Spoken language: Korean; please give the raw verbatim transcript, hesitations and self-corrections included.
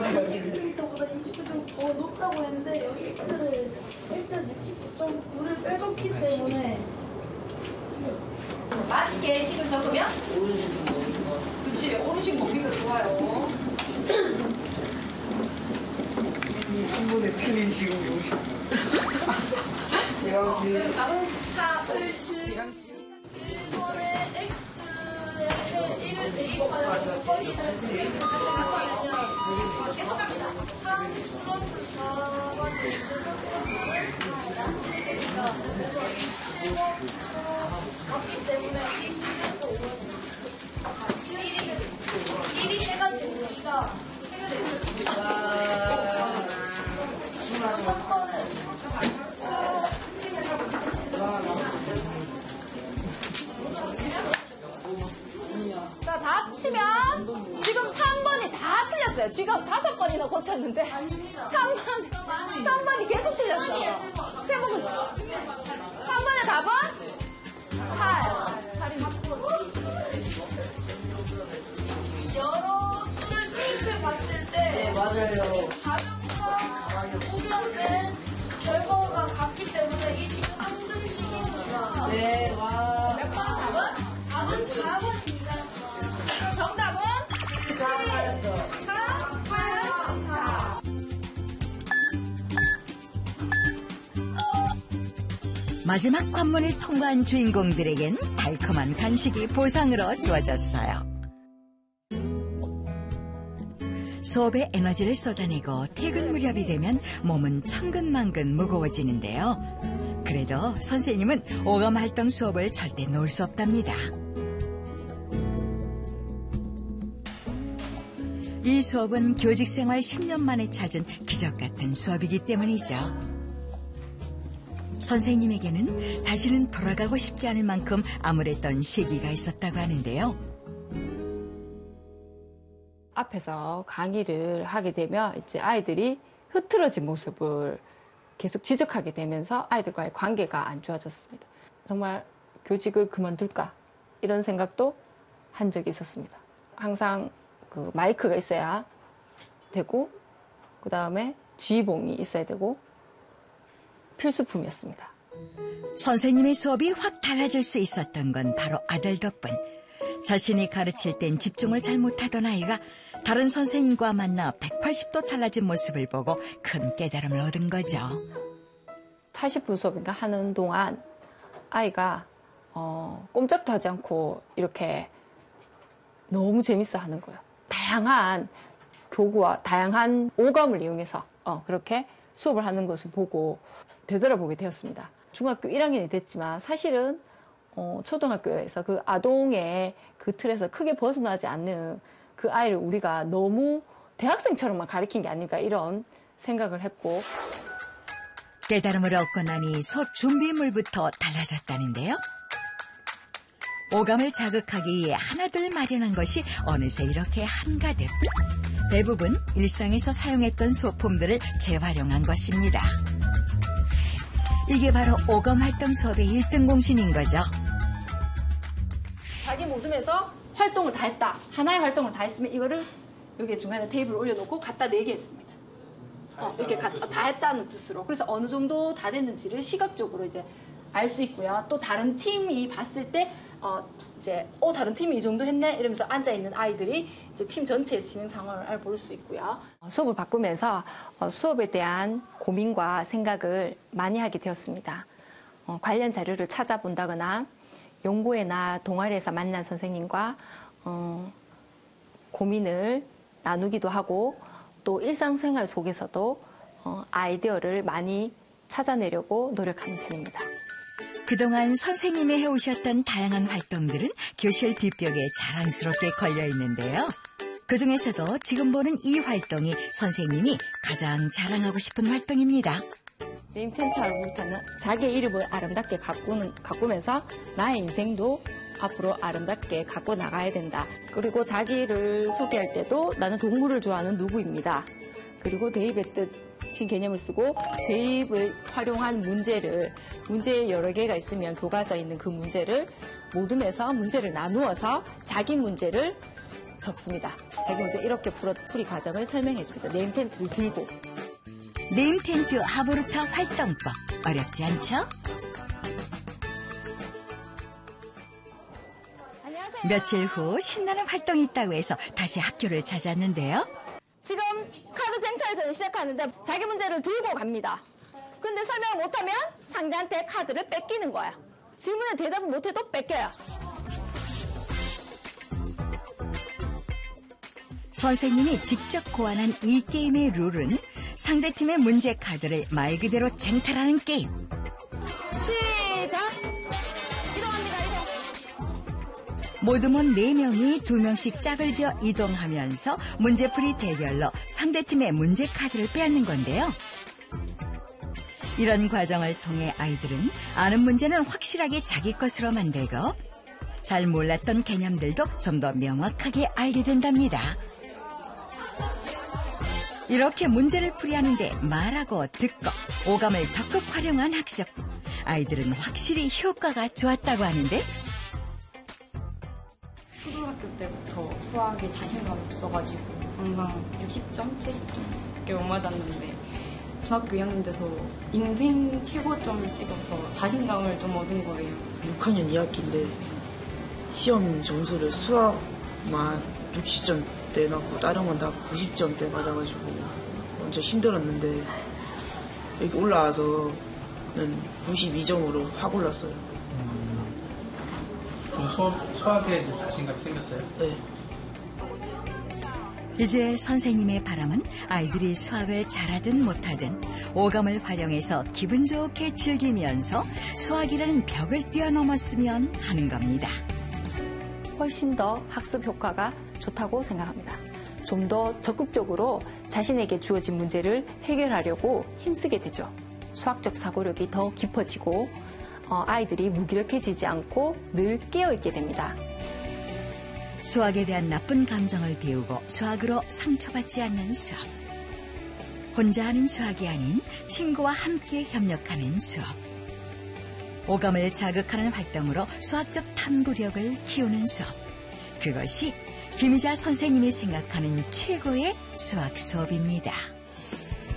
X미터보다 육십구 점 구 더 높다고 했는데 여기 X를 X는 육십구 점 구를 빼줬기 때문에 맞게 식을 적으면? 오른식 먹이가. 그치, 오른식 먹기가 좋아요. 이 삼분의 틀린 식은 오십. 제강씨. 답은 사, 제강씨. 일 번에 X에 일을 대입하여서 거리를 계속합니다. 삼 플러스 사와 이제 삼 플러스 사는 칠이니까 그래서 이 칠 번 같기 때문에 이 십육도 오번 일이 해가지고 이가 해결되겠습니다. 삼 번은 자, 다 합치면 지금 삼 번이 다 틀렸어요. 지금 다섯 번이나 고쳤는데 삼 번, 삼 번이 계속 틀렸어요. 세 번. 삼 번의 답은 팔. 여러 수를 대입해 봤을 때 네, 맞아요. 자명과 소변의 결과가 같기 때문에 이 식은 항등식입니다. 네, 와. 몇 번 답은? 답은 사 번입니다. 정답은 사였어. 사, 팔, 사. 마지막 관문을 통과한 주인공들에겐 달콤한 간식이 보상으로 주어졌어요. 수업에 에너지를 쏟아내고 퇴근 무렵이 되면 몸은 천근만근 무거워지는데요. 그래도 선생님은 오감활동 수업을 절대 놓을 수 없답니다. 이 수업은 교직생활 십 년 만에 찾은 기적 같은 수업이기 때문이죠. 선생님에게는 다시는 돌아가고 싶지 않을 만큼 암울했던 시기가 있었다고 하는데요. 앞에서 강의를 하게 되면 이제 아이들이 흐트러진 모습을 계속 지적하게 되면서 아이들과의 관계가 안 좋아졌습니다. 정말 교직을 그만둘까 이런 생각도 한 적이 있었습니다. 항상 그 마이크가 있어야 되고 그 다음에 지휘봉이 있어야 되고 필수품이었습니다. 선생님의 수업이 확 달라질 수 있었던 건 바로 아들 덕분. 자신이 가르칠 땐 집중을 잘 못하던 아이가 다른 선생님과 만나 백팔십 도 달라진 모습을 보고 큰 깨달음을 얻은 거죠. 사십 분 수업인가 하는 동안 아이가 어, 꼼짝도 하지 않고 이렇게 너무 재밌어 하는 거예요. 다양한 교구와 다양한 오감을 이용해서 어, 그렇게 수업을 하는 것을 보고 되돌아보게 되었습니다. 중학교 일 학년이 됐지만 사실은 어, 초등학교에서 그 아동의 그 틀에서 크게 벗어나지 않는 그 아이를 우리가 너무 대학생처럼만 가르친 게 아닐까 이런 생각을 했고 깨달음을 얻고 나니 수업 준비물부터 달라졌다는데요. 오감을 자극하기 위해 하나둘 마련한 것이 어느새 이렇게 한가득. 대부분 일상에서 사용했던 소품들을 재활용한 것입니다. 이게 바로 오감활동 수업의 일 등 공신인 거죠. 자기 모둠에서 활동을 다 했다. 하나의 활동을 다 했으면 이거를 여기 중간에 테이블을 올려놓고 갖다 내게 했습니다. 어, 이렇게 가, 다 했다는 뜻으로. 그래서 어느 정도 다 됐는지를 시각적으로 이제 알 수 있고요. 또 다른 팀이 봤을 때 어, 이제 어 다른 팀이 이 정도 했네 이러면서 앉아 있는 아이들이 이제 팀 전체의 진행 상황을 볼 수 있고요. 수업을 바꾸면서 수업에 대한 고민과 생각을 많이 하게 되었습니다. 관련 자료를 찾아본다거나 연구회나 동아리에서 만난 선생님과 어, 고민을 나누기도 하고 또 일상생활 속에서도 어, 아이디어를 많이 찾아내려고 노력하는 편입니다. 그동안 선생님이 해오셨던 다양한 활동들은 교실 뒷벽에 자랑스럽게 걸려 있는데요. 그중에서도 지금 보는 이 활동이 선생님이 가장 자랑하고 싶은 활동입니다. 네임 텐트 알부터는 자기의 이름을 아름답게 가꾸는, 가꾸면서 나의 인생도 앞으로 아름답게 갖고 나가야 된다. 그리고 자기를 소개할 때도 나는 동물을 좋아하는 누구입니다. 그리고 대입의 뜻인 개념을 쓰고 대입을 활용한 문제를 문제 여러 개가 있으면 교과서에 있는 그 문제를 모둠에서 문제를 나누어서 자기 문제를 적습니다. 자기 먼저 이렇게 풀어, 풀이 과정을 설명해 줍니다. 네임 텐트를 들고. 네임 텐트 하보르타 활동법 어렵지 않죠? 안녕하세요. 며칠 후 신나는 활동이 있다고 해서 다시 학교를 찾았는데요. 지금 카드 쟁탈전을 시작하는데 자기 문제를 들고 갑니다. 근데 설명을 못하면 상대한테 카드를 뺏기는 거야. 질문에 대답을 못해도 뺏겨요. 선생님이 직접 고안한 이 게임의 룰은 상대팀의 문제 카드를 말 그대로 쟁탈하는 게임. 시작! 이동합니다, 이동. 모두몬 네 명이 두 명씩 짝을 지어 이동하면서 문제풀이 대결로 상대팀의 문제 카드를 빼앗는 건데요. 이런 과정을 통해 아이들은 아는 문제는 확실하게 자기 것으로 만들고 잘 몰랐던 개념들도 좀 더 명확하게 알게 된답니다. 이렇게 문제를 풀이하는데 말하고 듣고 오감을 적극 활용한 학습. 아이들은 확실히 효과가 좋았다고 하는데 초등학교 때부터 수학에 자신감이 없어가지고 항상 육십 점, 칠십 점밖에 못 맞았는데 중학교 이 학년 돼서 인생 최고점을 찍어서 자신감을 좀 얻은 거예요. 육 학년 이 학기인데 시험 점수를 수학만 육십 점대 맞고 다른 건 다 구십 점대 맞아가지고 완전 힘들었는데 여기 올라와서는 구십이 점으로 확 올랐어요. 좀 수학, 수학에 자신감이 생겼어요? 네. 이제 선생님의 바람은 아이들이 수학을 잘하든 못하든 오감을 활용해서 기분 좋게 즐기면서 수학이라는 벽을 뛰어넘었으면 하는 겁니다. 훨씬 더 학습 효과가 좋다고 생각합니다. 좀 더 적극적으로 자신에게 주어진 문제를 해결하려고 힘쓰게 되죠. 수학적 사고력이 더 깊어지고 어, 아이들이 무기력해지지 않고 늘 깨어있게 됩니다. 수학에 대한 나쁜 감정을 비우고 수학으로 상처받지 않는 수업. 혼자 하는 수학이 아닌 친구와 함께 협력하는 수업. 오감을 자극하는 활동으로 수학적 탐구력을 키우는 수업. 그것이 김희자 선생님이 생각하는 최고의 수학 수업입니다.